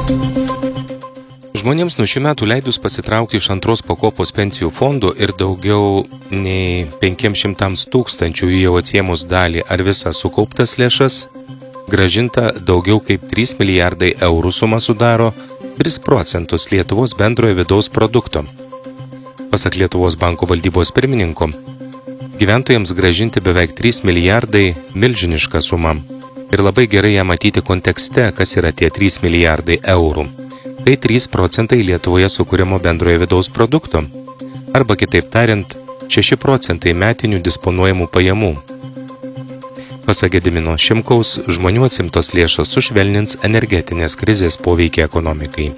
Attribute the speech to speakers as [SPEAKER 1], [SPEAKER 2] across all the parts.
[SPEAKER 1] Žmonėms nuo šių metų leidus pasitraukti iš antros pakopos pensijų fondų ir daugiau nei 500 tūkstančių jau atsiėmus dalį ar visą sukauptas lėšas, grąžinta daugiau kaip 3 milijardai eurų suma sudaro 3 procentus Lietuvos bendrojo vidaus produkto. Pasak Lietuvos banko valdybos pirmininko, gyventojams grąžinti beveik 3 milijardai milžiniška suma. Ir labai gerai ją matyti kontekste, kas yra tie 3 milijardai eurų. Tai 3 procentai Lietuvoje sukūrimo bendrojo vidaus produkto, arba kitaip tariant, 6 procentai metinių disponuojamų pajamų. Pasak Gedimino Šimkaus, žmonių atsimtos lėšos sušvelnins energetinės krizės poveikį ekonomikai.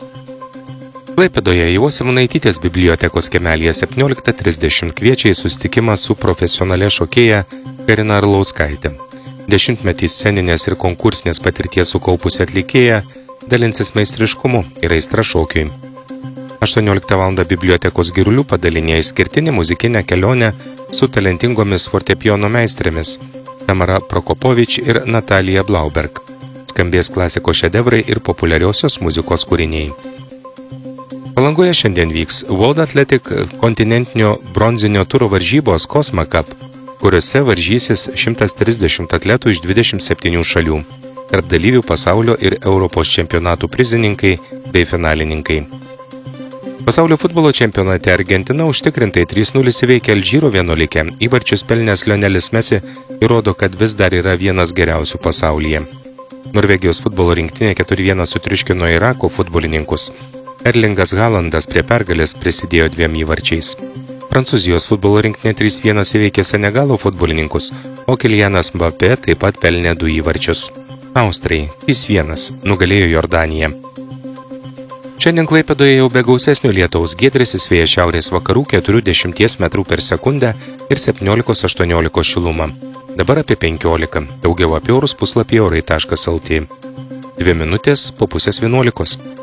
[SPEAKER 1] Klaipėdoje Ievos Simonaitytės bibliotekos kiemelyje 17:30 kviečia į susitikimą su profesionale šokėja Karina Arlauskaitė. 10-metį sceninės ir konkursinės patirties sukaupusi atlikėja dalinsis meistriškumu ir aistra šokiui. 18 val. Bibliotekos Girulių padalinėje išskirtinė muzikinė kelionė su talentingomis fortepijono meistrėmis Tamara Prokopovič ir Natalija Blauberg. Skambės klasikos šedevrai ir populiariosios muzikos kūriniai. Palangoje šiandien vyks World Athletic kontinentinio bronzinio turo varžybos Cosma Cup, kuriuose varžysis 130 atletų iš 27 šalių. Tarp dalyvių pasaulio ir Europos čempionatų prizininkai bei finalininkai. Pasaulio futbolo čempionate Argentina užtikrintai 3-0 įveikė Alžyro 11. Įvarčius pelnęs Lionelis Messi įrodo, kad vis dar yra vienas geriausių pasaulyje. Norvegijos futbolo rinktinė 4-1 sutriuškino Irako futbolininkus. Erlingas Haalandas prie pergalės prisidėjo 2 įvarčiais. Prancūzijos futbolo rinktinė 3-1 įveikė Senegalo futbolininkus, o Kylianas Mbappé taip pat pelnė 2 įvarčius. Austrai 3-1 nugalėjo Jordaniją. Šiandien Klaipėdoje jau be gausesnio lietaus giedrisis vėjas šiaurės vakarų 40 metrų per sekundę ir 17-18 šiluma. Dabar apie 15, daugiau apie orus puslapyje orai.lt. 2 minutės po 10:30.